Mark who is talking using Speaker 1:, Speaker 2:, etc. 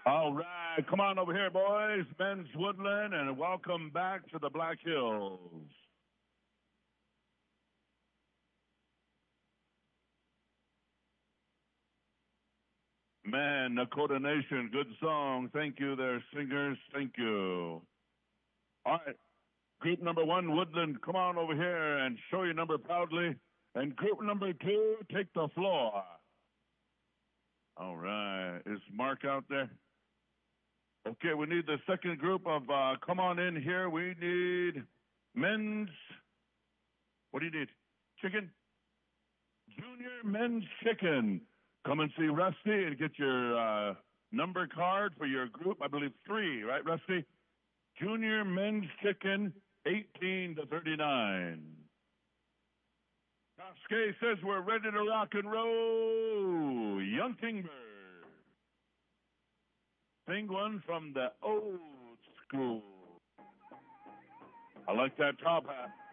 Speaker 1: All right, come on over here, boys. Men's Woodland, and welcome back to the Black Hills. Man, Nakota Nation, good song. Thank you there, singers. Thank you. All right, group number one, Woodland, come on over here and show your number proudly. And group number two, take the floor. All right, is Mark out there? Okay, we need the second group of, come on in here. We need men's, what do you need? Chicken? Junior men's chicken. Come and see Rusty and get your number card for your group. I believe 3, right, Rusty? Junior men's chicken, 18 to 39. Cascade says we're ready to rock and roll. Young Kingbird. Sing one from the old school. I like that top hat.